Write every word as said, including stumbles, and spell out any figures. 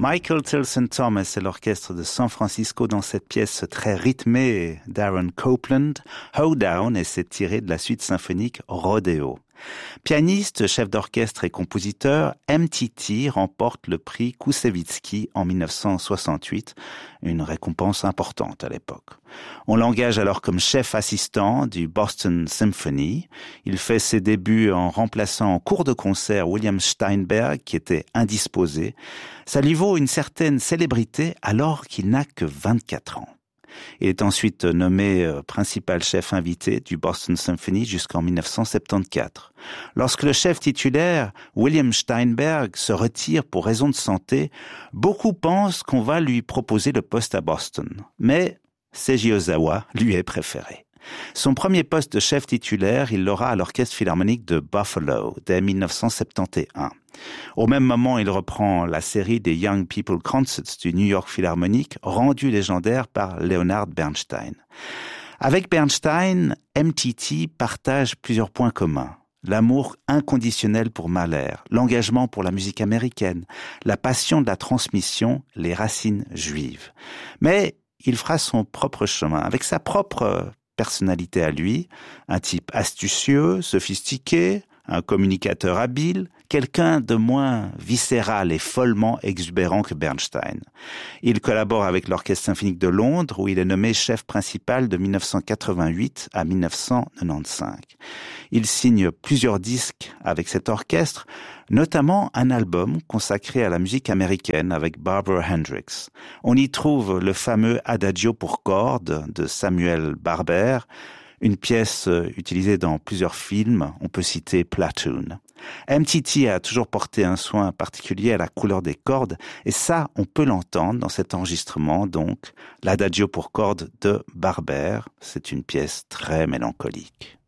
Michael Tilson Thomas et l'orchestre de San Francisco dans cette pièce très rythmée d'Aaron Copland. Hoedown, et c'est tiré de la suite symphonique Rodeo. Pianiste, chef d'orchestre et compositeur, M T T remporte le prix Koussevitzky en dix-neuf cent soixante-huit, une récompense importante à l'époque. On l'engage alors comme chef assistant du Boston Symphony. Il fait ses débuts en remplaçant en cours de concert William Steinberg, qui était indisposé. Ça lui vaut une certaine célébrité alors qu'il n'a que vingt-quatre ans. Il est ensuite nommé euh, principal chef invité du Boston Symphony jusqu'en dix-neuf cent soixante-quatorze. Lorsque le chef titulaire, William Steinberg, se retire pour raison de santé, beaucoup pensent qu'on va lui proposer le poste à Boston. Mais Seiji Ozawa lui est préféré. Son premier poste de chef titulaire, il l'aura à l'Orchestre Philharmonique de Buffalo dès dix-neuf cent soixante-et-un. Au même moment, il reprend la série des Young People Concerts du New York Philharmonic, rendue légendaire par Leonard Bernstein. Avec Bernstein, M T T partage plusieurs points communs. L'amour inconditionnel pour Mahler, l'engagement pour la musique américaine, la passion de la transmission, les racines juives. Mais il fera son propre chemin, avec sa propre personnalité à lui, un type astucieux, sophistiqué, un communicateur habile, quelqu'un de moins viscéral et follement exubérant que Bernstein. Il collabore avec l'Orchestre symphonique de Londres, où il est nommé chef principal de dix-neuf cent quatre-vingt-huit à dix-neuf cent quatre-vingt-quinze. Il signe plusieurs disques avec cet orchestre, notamment un album consacré à la musique américaine avec Barbara Hendricks. On y trouve le fameux Adagio pour cordes de Samuel Barber, une pièce utilisée dans plusieurs films, on peut citer Platoon. M T T a toujours porté un soin particulier à la couleur des cordes, et ça, on peut l'entendre dans cet enregistrement, donc, l'Adagio pour cordes de Barber. C'est une pièce très mélancolique.